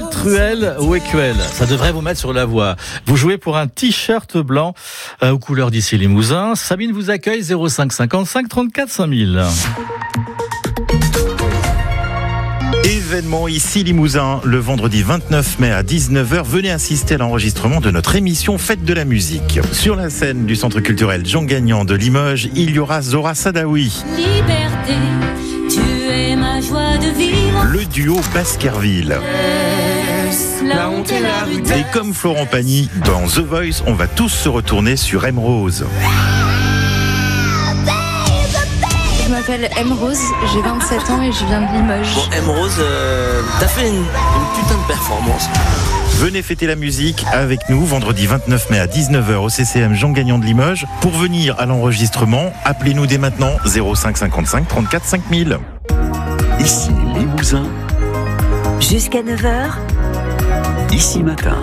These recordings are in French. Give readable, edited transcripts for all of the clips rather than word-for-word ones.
Truel ou Equel, ça devrait vous mettre sur la voie. Vous jouez pour un t-shirt blanc aux couleurs d'ici Limousin. Sabine vous accueille 05 55 34 5000. Événement ici Limousin, le vendredi 29 mai à 19h. Venez assister à l'enregistrement de notre émission Fête de la musique. Sur la scène du Centre culturel Jean Gagnon de Limoges, il y aura Zora Sadaoui. Liberté, tu es ma joie de vivre. Le duo Baskerville. La honte et la rudesse. Et comme Florent Pagny, dans The Voice, on va tous se retourner sur M Rose. Je m'appelle M Rose, j'ai 27 ans et je viens de Limoges. Bon, M Rose, t'as fait une putain de performance. Venez fêter la musique avec nous vendredi 29 mai à 19h au CCM Jean Gagnon de Limoges. Pour venir à l'enregistrement, appelez-nous dès maintenant 05 55 34 5000. Ici Limousin, Jusqu'à 9h, ici matin.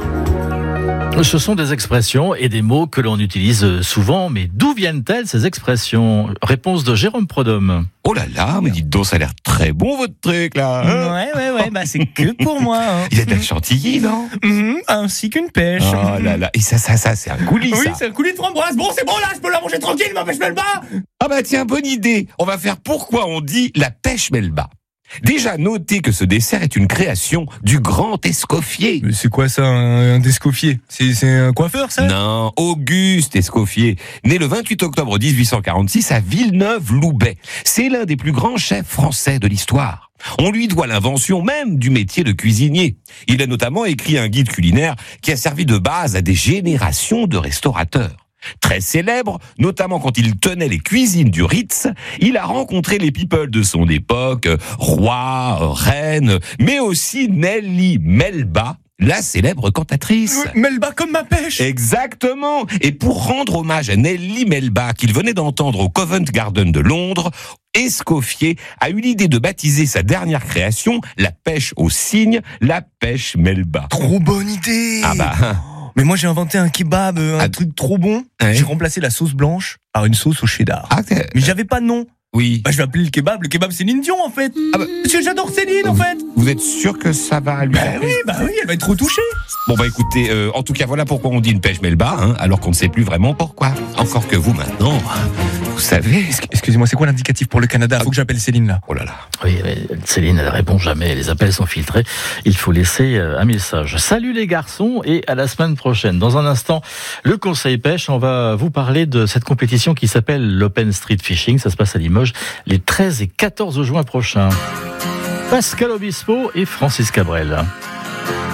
Ce sont des expressions et des mots que l'on utilise souvent, mais d'où viennent-elles ces expressions ? Réponse de Jérôme Prodhomme. Oh là là, mais dites donc, ça a l'air très bon votre truc là. Ouais, bah c'est que pour moi. Hein. Il y a de la chantilly, non? Ainsi qu'une pêche. Oh là là, et ça, c'est un coulis, Oui, ça. c'est un coulis de framboise. Bon, c'est bon là, je peux la manger tranquille, ma pêche Melba. Ah bah tiens, bonne idée. On va faire pourquoi on dit la pêche Melba. Déjà, notez que ce dessert est une création du grand Escoffier. Mais c'est quoi ça, un Escoffier? C'est un coiffeur, ça? Non, Auguste Escoffier, né le 28 octobre 1846 à Villeneuve-Loubet. C'est l'un des plus grands chefs français de l'histoire. On lui doit l'invention même du métier de cuisinier. Il a notamment écrit un guide culinaire qui a servi de base à des générations de restaurateurs. Très célèbre, notamment quand il tenait les cuisines du Ritz, il a rencontré les people de son époque, rois, reines, mais aussi Nelly Melba, la célèbre cantatrice. Melba comme ma pêche. Exactement. Et pour rendre hommage à Nelly Melba, qu'il venait d'entendre au Covent Garden de Londres, Escoffier a eu l'idée de baptiser sa dernière création, la pêche au cygne, la pêche Melba. Trop bonne idée. Ah bah... Mais moi j'ai inventé un kebab, un truc trop bon. Ouais. J'ai remplacé la sauce blanche par une sauce au cheddar. Mais j'avais pas de nom. Oui. Bah, je vais appeler le kebab Céline Dion en fait. Ah bah, parce que j'adore Céline en fait. Vous êtes sûr que ça va lui faire plaisir ? Bah oui, elle va être trop touchée. Bon bah écoutez, en tout cas voilà pourquoi on dit une pêche Melba, hein, alors qu'on ne sait plus vraiment pourquoi. Encore que vous maintenant, vous savez... Excusez-moi, c'est quoi l'indicatif pour le Canada ? Faut que j'appelle Céline là. Oh là là. Oui, mais Céline, elle répond jamais. Les appels sont filtrés. Il faut laisser un message. Salut les garçons et à la semaine prochaine. Dans un instant, le Conseil Pêche, on va vous parler de cette compétition qui s'appelle l'Open Street Fishing. Ça se passe à Limoges les 13 et 14 juin prochains. Pascal Obispo et Francis Cabrel.